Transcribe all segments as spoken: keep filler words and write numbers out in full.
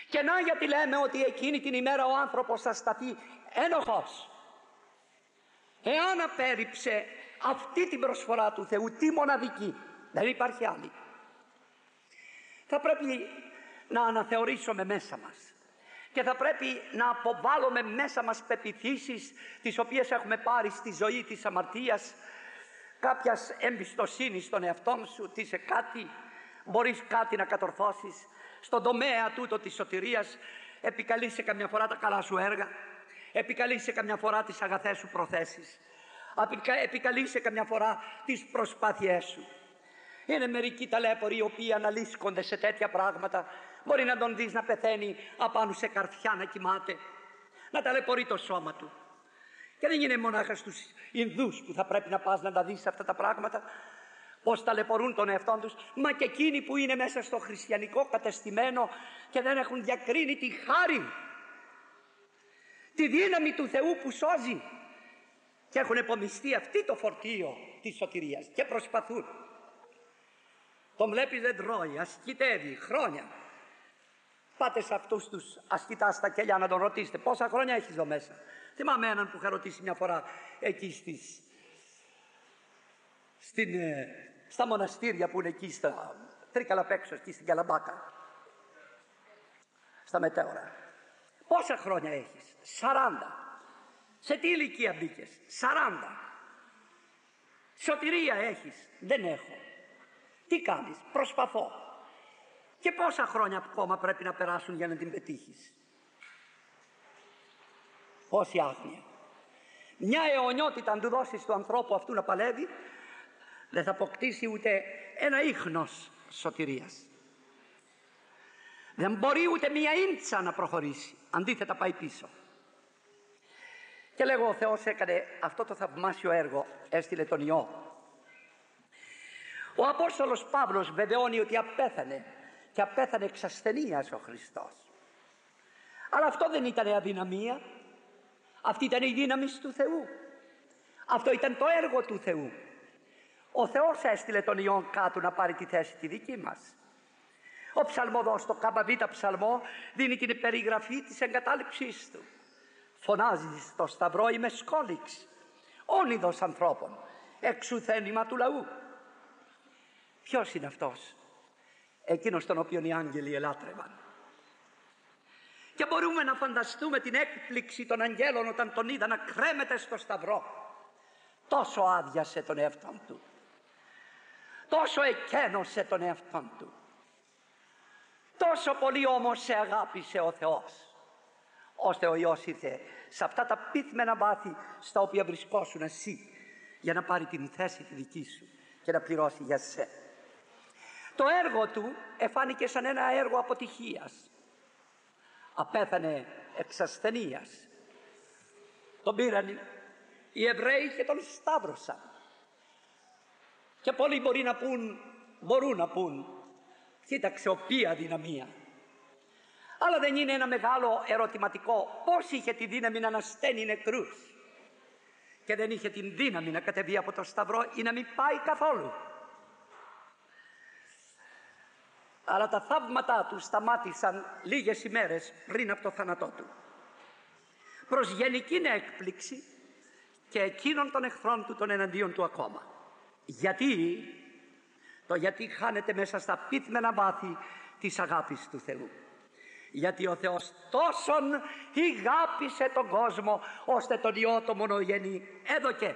Και να γιατί λέμε ότι εκείνη την ημέρα ο άνθρωπος θα σταθεί ένοχος. Εάν απέρριψε αυτή την προσφορά του Θεού, τη μοναδική, δεν υπάρχει άλλη, θα πρέπει να αναθεωρήσουμε μέσα μας και θα πρέπει να αποβάλουμε μέσα μας πεποιθήσεις τις οποίες έχουμε πάρει στη ζωή της αμαρτίας, κάποιας εμπιστοσύνης στον εαυτό σου ότι είσαι κάτι, μπορείς κάτι να κατορθώσεις στον τομέα τούτο της σωτηρίας. Επικαλείσαι καμιά φορά τα καλά σου έργα, επικαλείσαι καμιά φορά τις αγαθές σου προθέσεις, επικαλείσαι καμιά φορά τις προσπάθειές σου. Είναι μερικοί ταλέποροι οι οποίοι αναλύσκονται σε τέτοια πράγματα. Μπορεί να τον δεις να πεθαίνει απάνω σε καρφιά, να κοιμάται, να ταλαιπωρεί το σώμα του. Και δεν είναι μονάχα στους Ινδούς που θα πρέπει να πας να τα δεις αυτά τα πράγματα, πως ταλαιπωρούν τον εαυτόν τους, μα και εκείνοι που είναι μέσα στο χριστιανικό κατεστημένο και δεν έχουν διακρίνει τη χάρη, τη δύναμη του Θεού που σώζει, και έχουν επομιστεί αυτή το φορτίο της σωτηρίας και προσπαθούν. Τον βλέπεις δεν τρώει, ασκητεύει χρόνια. Πάτε σε αυτούς τους ασκητάς στα κελιά να τον ρωτήσετε πόσα χρόνια έχεις εδώ μέσα. Θυμάμαι έναν που είχα ρωτήσει μια φορά εκεί στις, στην, ε, στα μοναστήρια που είναι εκεί στα Τρίκαλα απ' έξω, εκεί στην Καλαμπάκα, στα Μετέωρα. Πόσα χρόνια έχεις? Σαράντα. Σε τι ηλικία μπήκες? Σαράντα. Σωτηρία έχεις? Δεν έχω. Τι κάνεις? Προσπαθώ. Και πόσα χρόνια ακόμα πρέπει να περάσουν για να την πετύχεις? Πόση άγνοια. Μια αιωνιότητα αν του δώσεις του ανθρώπου αυτού να παλεύει, δεν θα αποκτήσει ούτε ένα ίχνος σωτηρίας. Δεν μπορεί ούτε μια ίντσα να προχωρήσει, αντίθετα πάει πίσω. Και λέγω, ο Θεός έκανε αυτό το θαυμάσιο έργο, έστειλε τον Υιό. Ο Απόστολος Παύλος βεβαιώνει ότι απέθανε, και απέθανε εξ ασθενείας ο Χριστός. Αλλά αυτό δεν ήταν αδυναμία, αυτή ήταν η δύναμη του Θεού, αυτό ήταν το έργο του Θεού. Ο Θεός έστειλε τον Υιόν κάτω να πάρει τη θέση τη δική μας. Ο ψαλμοδός, το ΚΒ ψαλμό, δίνει την περιγραφή της εγκατάλειψής του. Φωνάζει στο σταυρό, είμαι σκόλιξ, όνειδος ανθρώπων, εξουθένημα του λαού. Ποιος είναι αυτός? Εκείνος τον οποίον οι άγγελοι ελάτρευαν. Και μπορούμε να φανταστούμε την έκπληξη των αγγέλων όταν τον είδαν να κρέμεται στο σταυρό. Τόσο άδειασε τον εαυτόν του, τόσο εκένωσε τον εαυτόν του, τόσο πολύ όμως σε αγάπησε ο Θεός, ώστε ο Υιός ήρθε σε αυτά τα πύθμενα βάθη στα οποία βρισκόσουν εσύ, για να πάρει την θέση τη δική σου και να πληρώσει για σέ. Το έργο του εφάνηκε σαν ένα έργο αποτυχίας. Απέθανε εξ ασθενείας. Τον πήραν οι Εβραίοι και τον σταύρωσαν. Και πολλοί μπορεί να πούν, μπορούν να πούν, κοίταξε οποία αδυναμία. Αλλά δεν είναι ένα μεγάλο ερωτηματικό? Πώς είχε τη δύναμη να ανασταίνει νεκρούς και δεν είχε την δύναμη να κατεβεί από το σταυρό ή να μην πάει καθόλου? Αλλά τα θαύματά του σταμάτησαν λίγες ημέρες πριν από το θάνατό του, προς γενική έκπληξη και εκείνων των εχθρών του των εναντίον του ακόμα. Γιατί? Το γιατί χάνεται μέσα στα πύθμενα βάθη της αγάπης του Θεού. Γιατί ο Θεός τόσον ηγάπησε τον κόσμο, ώστε τον Υιό το μονογενή έδωκε.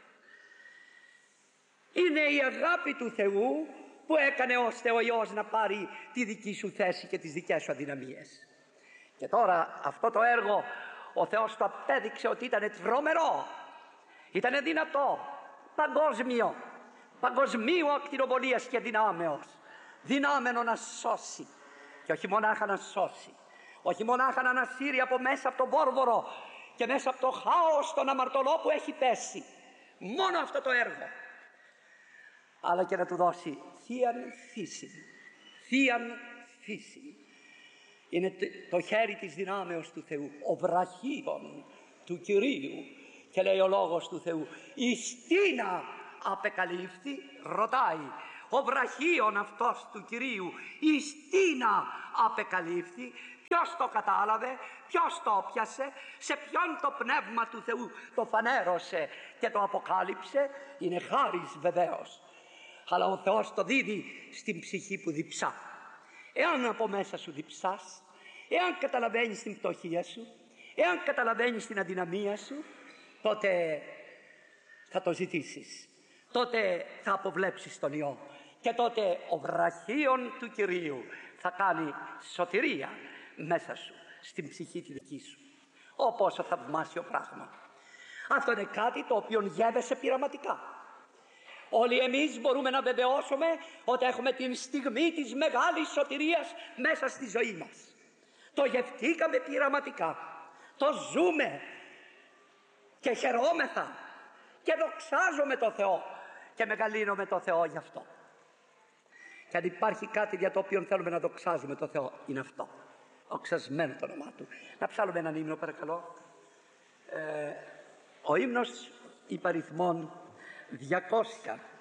Είναι η αγάπη του Θεού που έκανε ώστε ο Υιός να πάρει τη δική σου θέση και τις δικές σου αδυναμίες. Και τώρα αυτό το έργο ο Θεός το απέδειξε ότι ήταν τρομερό, ήταν δυνατό, παγκόσμιο, παγκοσμίου ακτινοβολίας και δυνάμεως, δυνάμενο να σώσει. Και όχι μονάχα να σώσει, όχι μονάχα να ανασύρει από μέσα από τον βόρβορο και μέσα από το χάος τον αμαρτωλό που έχει πέσει, μόνο αυτό το έργο, αλλά και να του δώσει θείαν φύση. Θείαν φύση είναι το χέρι της δυνάμεως του Θεού, ο βραχίων του Κυρίου. Και λέει ο λόγος του Θεού, εις τίνα απεκαλύφθη? Ρωτάει ο βραχίων αυτός του Κυρίου, εις τίνα απεκαλύφθη? Ποιος το κατάλαβε, ποιος το πιάσε, σε ποιον το πνεύμα του Θεού το φανέρωσε και το αποκάλυψε, είναι χάρις βεβαίως. Αλλά ο Θεός το δίδει στην ψυχή που διψά. Εάν από μέσα σου διψάς, εάν καταλαβαίνεις την πτωχία σου, εάν καταλαβαίνεις την αδυναμία σου, τότε θα το ζητήσεις. Τότε θα αποβλέψεις τον Υιό και τότε ο βραχίων του Κυρίου θα κάνει σωτηρία μέσα σου, στην ψυχή τη δική σου. Ω πόσο θαυμάσιο πράγμα. Αυτό είναι κάτι το οποίο γεύεσαι πειραματικά. Όλοι εμείς μπορούμε να βεβαιώσουμε ότι έχουμε την στιγμή της μεγάλης σωτηρίας μέσα στη ζωή μας. Το γευτήκαμε πειραματικά, το ζούμε και χαιρόμεθα και δοξάζουμε το Θεό και μεγαλύνουμε το Θεό γι' αυτό. Και αν υπάρχει κάτι για το οποίο θέλουμε να δοξάζουμε το Θεό, είναι αυτό. Δοξασμένο το όνομά Του. Να ψάλουμε έναν ύμνο παρακαλώ. Ε, ο ύμνος υπαριθμών διακόσια.